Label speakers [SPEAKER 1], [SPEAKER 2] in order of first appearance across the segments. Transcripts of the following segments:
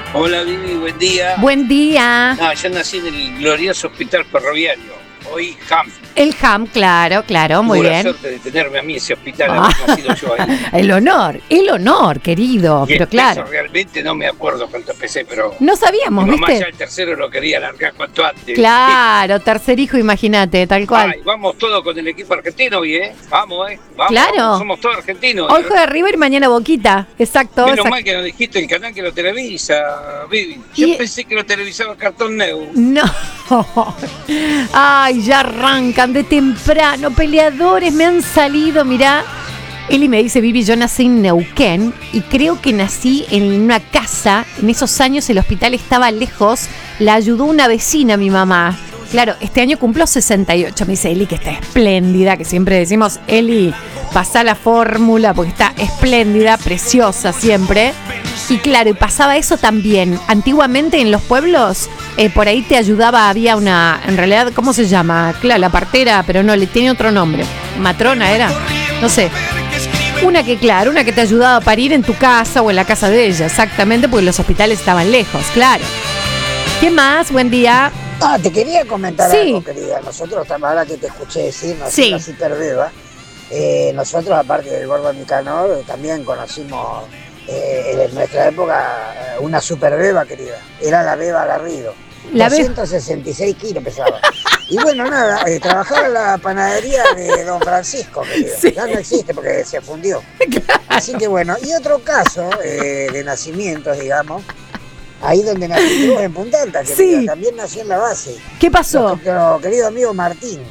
[SPEAKER 1] Hola Vivi, buen día.
[SPEAKER 2] Buen día.
[SPEAKER 1] No, yo nací en el glorioso hospital ferroviario, hoy HAM.
[SPEAKER 2] El HAM, claro, muy
[SPEAKER 1] Tuve
[SPEAKER 2] bien.
[SPEAKER 1] la suerte de tenerme a mí ese hospital, haber nacido yo ahí.
[SPEAKER 2] El honor, querido,
[SPEAKER 1] Y
[SPEAKER 2] pero
[SPEAKER 1] el
[SPEAKER 2] claro.
[SPEAKER 1] peso realmente no me acuerdo cuánto pesé, pero
[SPEAKER 2] No sabíamos,
[SPEAKER 1] mi mamá
[SPEAKER 2] ¿viste?
[SPEAKER 1] ya el tercero lo quería largar cuanto antes.
[SPEAKER 2] Claro, tercer hijo, imagínate, tal cual.
[SPEAKER 1] Ay, vamos todos con el equipo argentino hoy, ¿eh? Vamos, Vamos,
[SPEAKER 2] Claro.
[SPEAKER 1] vamos, somos todos argentinos.
[SPEAKER 2] Hoy juega River y mañana Boquita, exacto.
[SPEAKER 1] Menos mal que nos dijiste el canal que lo televisa, Vivi. Yo pensé que lo televisaba Cartón Neu.
[SPEAKER 2] No. Ay, ya arrancan de temprano. Peleadores me han salido, mirá. Eli me dice, Vivi, yo nací en Neuquén y creo que nací en una casa. En esos años el hospital estaba lejos. La ayudó una vecina, mi mamá. Claro, este año cumplo 68. Me dice Eli que está espléndida, que siempre decimos, Eli, pasá la fórmula porque está espléndida, preciosa siempre. Y claro, y pasaba eso también. Antiguamente en los pueblos, por ahí te ayudaba, había una, en realidad, ¿cómo se llama? Claro, la partera, pero no, le tiene otro nombre. Matrona era, no sé. Una que te ayudaba a parir en tu casa o en la casa de ella, exactamente, porque los hospitales estaban lejos, claro. ¿Qué más? Buen día.
[SPEAKER 3] Te quería comentar
[SPEAKER 2] Sí.
[SPEAKER 3] algo, querida. Nosotros, ahora que te escuché decir,
[SPEAKER 2] Sí.
[SPEAKER 3] la Superbeba, nosotros, aparte del Gordo Nicanor, también conocimos en nuestra época una Superbeba, querida. Era la Beba Garrido.
[SPEAKER 2] La
[SPEAKER 3] 266 kilos pesaba. Y bueno, nada, trabajaba en la panadería de Don Francisco, querida.
[SPEAKER 2] Sí.
[SPEAKER 3] Ya no existe porque se fundió. Así que bueno, y otro caso de nacimientos, digamos, ahí donde nací en Punta Alta, querida,
[SPEAKER 2] Sí.
[SPEAKER 3] también nació en la base.
[SPEAKER 2] ¿Qué pasó?
[SPEAKER 3] Nuestro querido amigo Martín.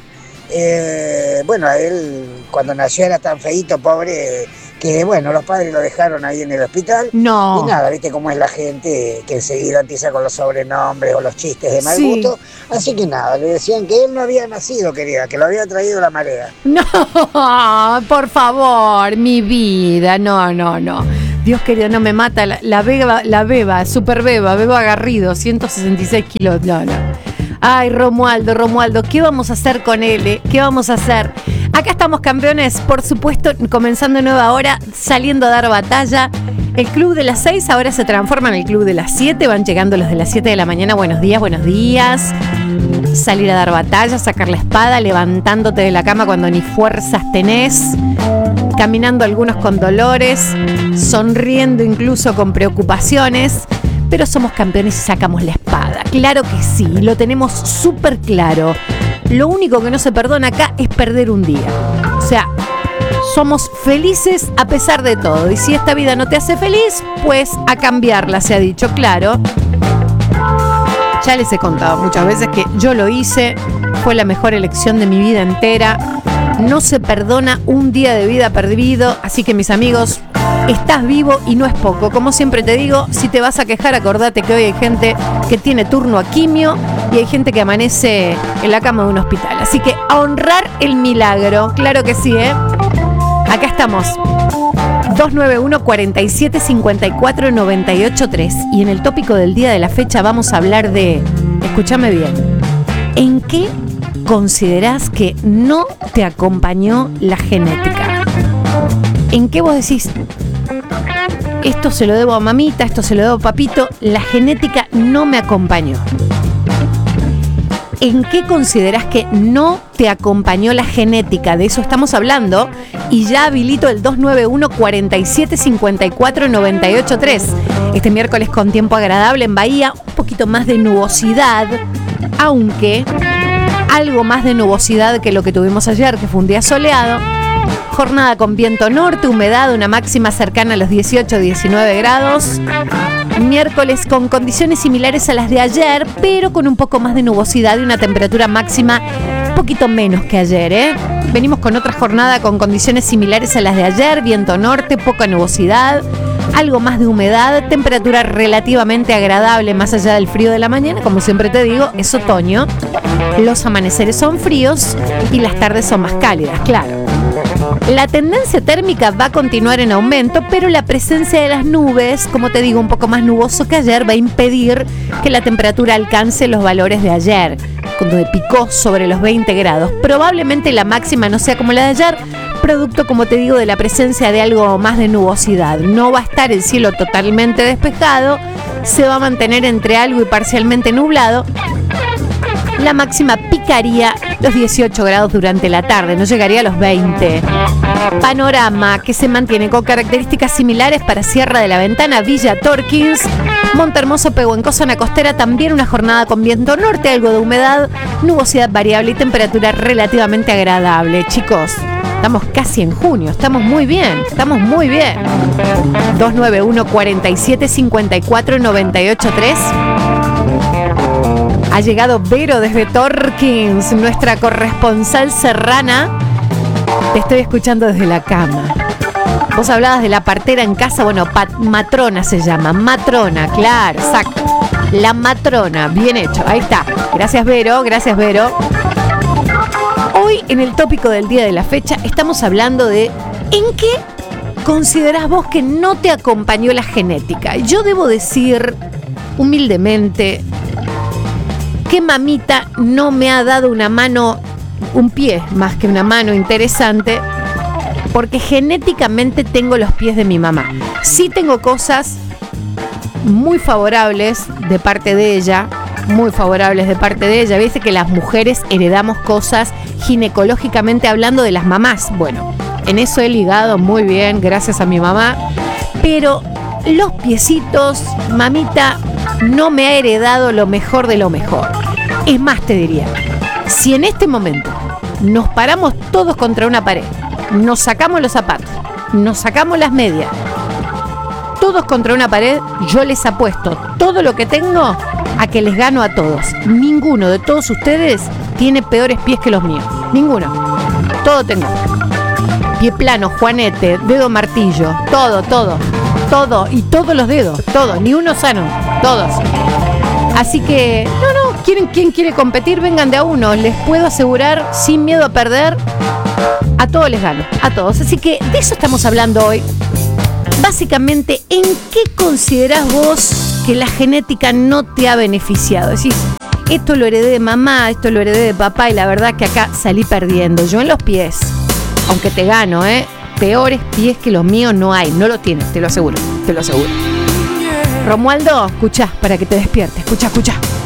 [SPEAKER 3] Bueno, él cuando nació era tan feíto, pobre, que bueno, los padres lo dejaron ahí en el hospital.
[SPEAKER 2] No.
[SPEAKER 3] Y nada, viste cómo es la gente que enseguida empieza con los sobrenombres o los chistes de mal
[SPEAKER 2] Sí.
[SPEAKER 3] gusto. Así que nada, le decían que él no había nacido, querida, que lo había traído la marea.
[SPEAKER 2] No, por favor, mi vida, no. Dios querido, no me mata la beba, super beba Garrido, 166 kilos, no. Ay, Romualdo, ¿qué vamos a hacer con él? ¿Qué vamos a hacer? Acá estamos, campeones, por supuesto, comenzando nueva hora, saliendo a dar batalla. El club de las 6 ahora se transforma en el club de las 7, van llegando los de las 7 de la mañana, buenos días. Salir a dar batalla, sacar la espada, levantándote de la cama cuando ni fuerzas tenés, caminando algunos con dolores, sonriendo incluso con preocupaciones, pero somos campeones y sacamos la espada. Claro que sí, lo tenemos súper claro. Lo único que no se perdona acá es perder un día. O sea, somos felices a pesar de todo. Y si esta vida no te hace feliz, pues a cambiarla, se ha dicho, claro. Ya les he contado muchas veces que yo lo hice, fue la mejor elección de mi vida entera. No se perdona un día de vida perdido, así que mis amigos, estás vivo y no es poco. Como siempre te digo, si te vas a quejar, acordate que hoy hay gente que tiene turno a quimio y hay gente que amanece en la cama de un hospital. Así que a honrar el milagro, claro que sí, ¿eh? Acá estamos. 291-4754-983. Y en el tópico del día de la fecha vamos a hablar de, escúchame bien, ¿en qué considerás que no te acompañó la genética? ¿En qué vos decís, esto se lo debo a mamita, esto se lo debo a papito, la genética no me acompañó? ¿En qué considerás que no te acompañó la genética? De eso estamos hablando. Y ya habilito el 291-4754-983. Este miércoles con tiempo agradable en Bahía, un poquito más de nubosidad, aunque algo más de nubosidad que lo que tuvimos ayer, que fue un día soleado. Jornada con viento norte, humedad, una máxima cercana a los 18-19 grados. Miércoles con condiciones similares a las de ayer, pero con un poco más de nubosidad y una temperatura máxima un poquito menos que ayer, ¿eh? Venimos con otra jornada con condiciones similares a las de ayer, viento norte, poca nubosidad, algo más de humedad, temperatura relativamente agradable más allá del frío de la mañana. Como siempre te digo, es otoño, los amaneceres son fríos y las tardes son más cálidas, claro. La tendencia térmica va a continuar en aumento, pero la presencia de las nubes, como te digo, un poco más nuboso que ayer, va a impedir que la temperatura alcance los valores de ayer, cuando picó sobre los 20 grados. Probablemente la máxima no sea como la de ayer, producto, como te digo, de la presencia de algo más de nubosidad. No va a estar el cielo totalmente despejado, se va a mantener entre algo y parcialmente nublado. La máxima picaría los 18 grados durante la tarde, no llegaría a los 20. Panorama que se mantiene con características similares para Sierra de la Ventana, Villa Torkins, Montehermoso, Pehuenco, zona costera. También una jornada con viento norte, algo de humedad, nubosidad variable y temperatura relativamente agradable. Chicos, estamos casi en junio, estamos muy bien, 291 47 54 98 3. Ha llegado Vero desde Torkins, nuestra corresponsal serrana. Te estoy escuchando desde la cama. Vos hablabas de la partera en casa, bueno, matrona se llama, matrona, claro, exacto. La matrona, bien hecho, ahí está. Gracias Vero, gracias Vero. Hoy en el tópico del día de la fecha estamos hablando de ¿en qué considerás vos que no te acompañó la genética? Yo debo decir humildemente que mamita no me ha dado una mano, un pie más que una mano interesante, porque genéticamente tengo los pies de mi mamá. Sí tengo cosas muy favorables de parte de ella, Viste que las mujeres heredamos cosas ginecológicamente hablando de las mamás. Bueno, en eso he ligado muy bien, gracias a mi mamá, pero los piecitos, mamita no me ha heredado lo mejor de lo mejor. Es más, te diría, si en este momento nos paramos todos contra una pared, nos sacamos los zapatos, nos sacamos las medias, todos contra una pared, yo les apuesto todo lo que tengo a que les gano a todos. Ninguno de todos ustedes tiene peores pies que los míos. Ninguno. Todo tengo. Pie plano, juanete, dedo martillo, todo. Y todos los dedos, todo, ni uno sano, todos. Así que, ¿quién quiere competir? Vengan de a uno. Les puedo asegurar, sin miedo a perder, a todos les gano, a todos. Así que de eso estamos hablando hoy. Básicamente, ¿en qué considerás vos que la genética no te ha beneficiado? Decís, esto lo heredé de mamá, esto lo heredé de papá, y la verdad que acá salí perdiendo. Yo en los pies, aunque te gano, peores pies que los míos no hay, no lo tienes, te lo aseguro. Romualdo, escuchá para que te despiertes, escuchá.